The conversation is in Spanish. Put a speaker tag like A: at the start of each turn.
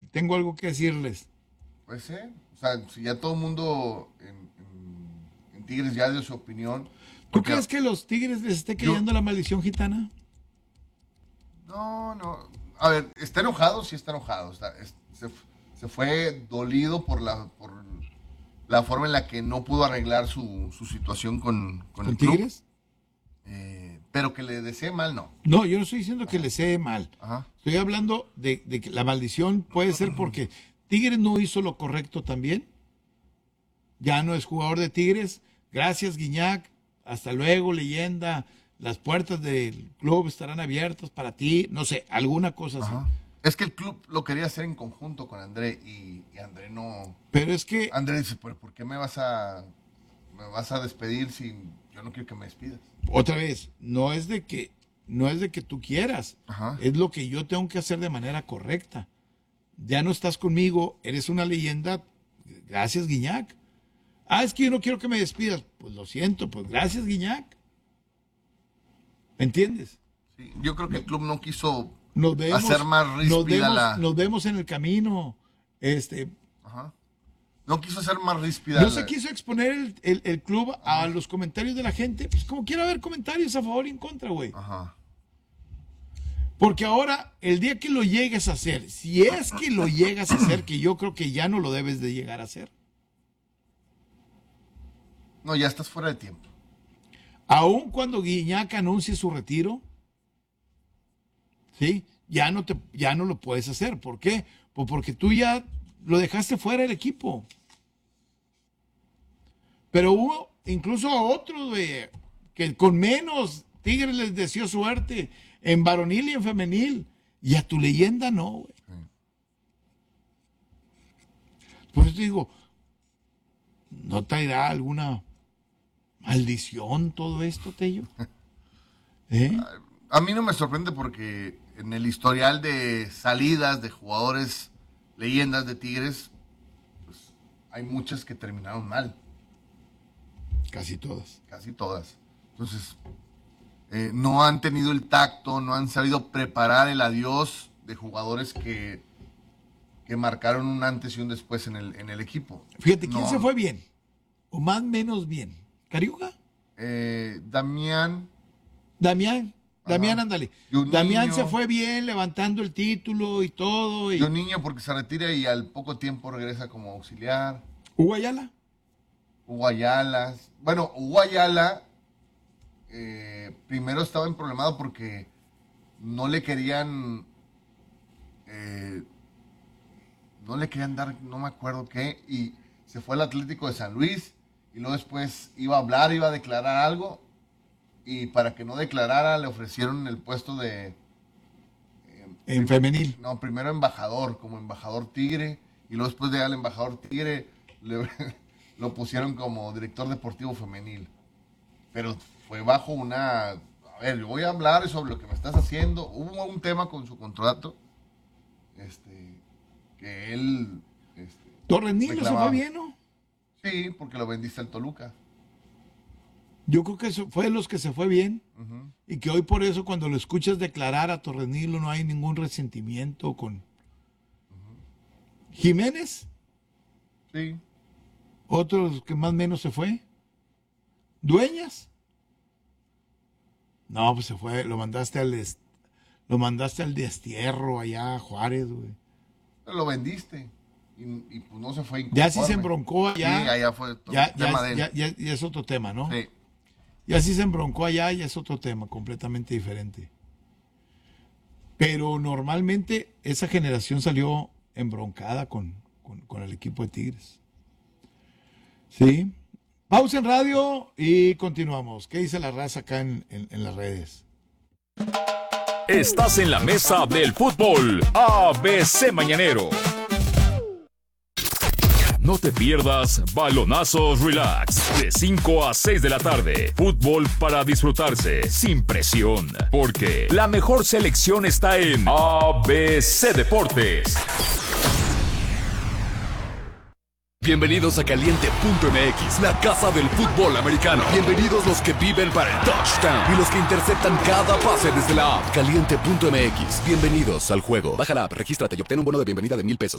A: tengo algo que decirles.
B: Pues sí, o sea, si ya todo el mundo en Tigres ya dio su opinión.
A: ¿Tú crees que los Tigres les esté cayendo la maldición gitana?
B: No. A ver, está enojado, sí está enojado. Se fue dolido por la forma en la que no pudo arreglar su situación con el club.
A: Tigres?
B: Pero que le desee mal, no.
A: No, yo no estoy diciendo que le desee mal.
B: Ajá.
A: Estoy hablando de que la maldición puede ser porque Tigres no hizo lo correcto también. Ya no es jugador de Tigres. Gracias, Guiñac. Hasta luego, leyenda. Las puertas del club estarán abiertas para ti. No sé, alguna cosa así.
B: Ajá. Es que el club lo quería hacer en conjunto con André y André no.
A: Pero es que.
B: André dice, ¿por qué me vas a despedir si yo no quiero que me despidas?
A: Otra vez, no es de que tú quieras.
B: Ajá.
A: Es lo que yo tengo que hacer de manera correcta. Ya no estás conmigo, eres una leyenda. Gracias, Guiñac. Es que yo no quiero que me despidas. Pues lo siento, pues gracias, Guiñac. ¿Me entiendes?
B: Sí, yo creo que el club no quiso
A: Nos
B: hacer más ríspida
A: nos vemos en el camino.
B: Ajá. No quiso hacer más ríspida.
A: No se quiso exponer el club a los comentarios de la gente. Pues como quiera haber comentarios a favor y en contra, güey.
B: Ajá.
A: Porque ahora, el día que lo llegues a hacer, si es que lo llegas a hacer, que yo creo que ya no lo debes de llegar a hacer.
B: No, ya estás fuera de tiempo.
A: Aun cuando Guiñac anuncie su retiro, ¿sí? Ya no lo puedes hacer. ¿Por qué? Pues porque tú ya lo dejaste fuera del equipo. Pero hubo incluso otros, güey, que con menos Tigres les deseó suerte en varonil y en femenil. Y a tu leyenda no, güey. Por eso digo, ¿no traerá alguna maldición todo esto, Tello?
B: A mí no me sorprende porque en el historial de salidas de jugadores leyendas de Tigres, pues hay muchas que terminaron mal.
A: Casi todas.
B: Casi todas. Entonces, no han tenido el tacto, no han sabido preparar el adiós de jugadores que marcaron un antes y un después en el equipo.
A: Fíjate, ¿quién se fue bien? O más o menos bien. ¿Cariuga?
B: Damián,
A: ándale. Damián se fue bien levantando el título y todo.
B: Y un niño porque se retira y al poco tiempo regresa como auxiliar.
A: ¿Hugo Ayala?
B: Bueno, Hugo Ayala primero estaba en problemado porque no le querían dar, no me acuerdo qué, y se fue al Atlético de San Luis y luego después iba a hablar, iba a declarar algo y para que no declarara le ofrecieron el puesto de
A: en femenil.
B: No, primero embajador, como embajador Tigre, y luego después de al embajador Tigre lo pusieron como director deportivo femenil. Pero fue bajo una... A ver, yo voy a hablar sobre lo que me estás haciendo. Hubo un tema con su contrato, que él...
A: Torres Nilo se fue bien, ¿no?
B: Sí, porque lo vendiste al Toluca.
A: Yo creo que eso fue de los que se fue bien.
B: Uh-huh.
A: Y que hoy por eso cuando lo escuchas declarar a Torres Nilo no hay ningún resentimiento con... Uh-huh. Jiménez.
B: Sí.
A: Otro que más o menos se fue. Dueñas. No, pues se fue, lo mandaste al destierro allá a Juárez, güey.
B: Lo vendiste y pues no se fue inconforme.
A: Ya sí se embroncó allá.
B: Sí, allá fue todo
A: tema de él. Ya es otro tema, ¿no?
B: Sí.
A: Ya sí se embroncó allá, ya es otro tema completamente diferente. Pero normalmente esa generación salió embroncada con el equipo de Tigres. ¿Sí? Pausa en radio y continuamos. ¿Qué dice la raza acá en las redes?
C: Estás en la mesa del fútbol ABC Mañanero. No te pierdas Balonazos Relax de 5 a 6 de la tarde. Fútbol para disfrutarse sin presión, porque la mejor selección está en ABC Deportes. Bienvenidos a Caliente.mx, la casa del fútbol americano. Bienvenidos los que viven para el touchdown y los que interceptan cada pase desde la app. Caliente.mx, bienvenidos al juego. Baja la app, regístrate y obtén un bono de bienvenida de $1,000.